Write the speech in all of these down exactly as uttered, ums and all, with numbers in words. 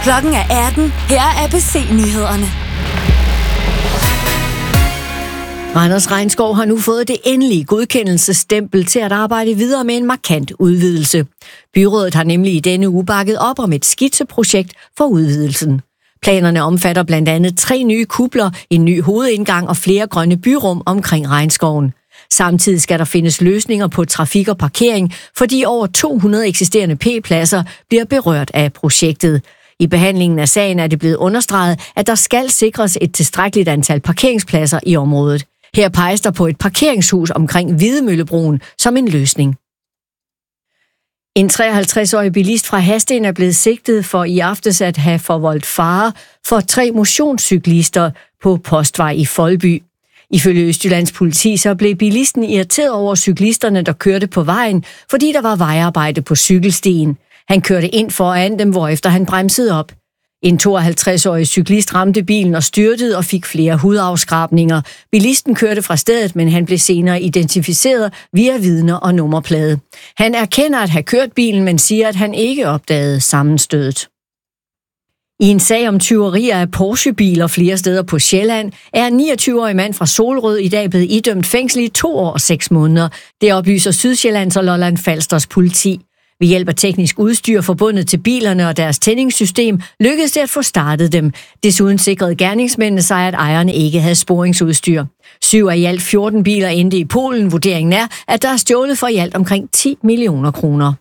Klokken er atten. Her er A B C-nyhederne. Randers Regnskov har nu fået det endelige godkendelsesstempel til at arbejde videre med en markant udvidelse. Byrådet har nemlig i denne uge bakket op om et skitseprojekt for udvidelsen. Planerne omfatter blandt andet tre nye kupler, en ny hovedindgang og flere grønne byrum omkring regnskoven. Samtidig skal der findes løsninger på trafik og parkering, fordi over to hundrede eksisterende P-pladser bliver berørt af projektet. I behandlingen af sagen er det blevet understreget, at der skal sikres et tilstrækkeligt antal parkeringspladser i området. Her peges der på et parkeringshus omkring Hvidemøllebroen som en løsning. En treoghalvtreds-årig bilist fra Hadsten er blevet sigtet for i aftes at have forvoldt fare for tre motionscyklister på Postvej i Foldby. Ifølge Østjyllands politi så blev bilisten irriteret over cyklisterne, der kørte på vejen, fordi der var vejarbejde på cykelstien. Han kørte ind foran dem, hvorefter han bremsede op. En tooghalvtreds-årig cyklist ramte bilen og styrtede og fik flere hudafskrabninger. Bilisten kørte fra stedet, men han blev senere identificeret via vidner og nummerplade. Han erkender at have kørt bilen, men siger, at han ikke opdagede sammenstødet. I en sag om tyverier af Porsche-biler flere steder på Sjælland, er en niogtyve-årig mand fra Solrød i dag blevet idømt fængsel i to år og seks måneder. Det oplyser Sydsjællands og Lolland Falsters politi. Ved hjælp af teknisk udstyr forbundet til bilerne og deres tændingssystem lykkedes det at få startet dem. Desuden sikrede gerningsmændene sig, at ejerne ikke havde sporingsudstyr. Syv af i alt fjorten biler endte i Polen. Vurderingen er, at der er stjålet for i alt omkring ti millioner kroner.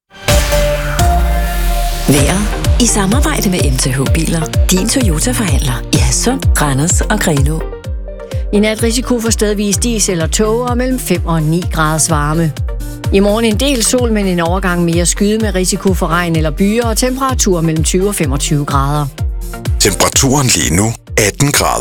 Vejret i samarbejde med M T H Biler. Din Toyota-forhandler i Hadsund, Randers og Grenaa. I nat risiko for stedvis dis eller tåge og mellem fem og ni graders varme. I morgen en del sol, men en overgang mere skyde med risiko for regn eller byer og temperatur mellem tyve og femogtyve grader. Temperaturen lige nu atten grader.